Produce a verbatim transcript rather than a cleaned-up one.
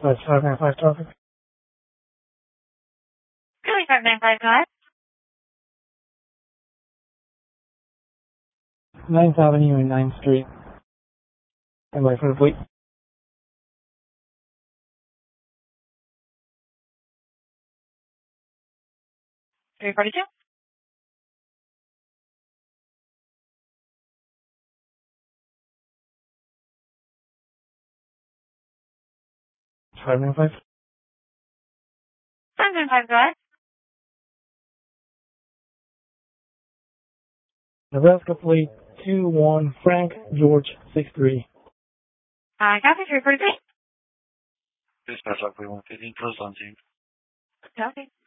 That's five nine five traffic. Really five nine five, go ahead. ninth Avenue and ninth Street. And wait for the fleet. three forty-two. five nine five. five nine five, go ahead. Nebraska fleet two one Frank George six three. Uh, copy three forty-three. Dispatch Lockwood one fifteen, close on team. Copy.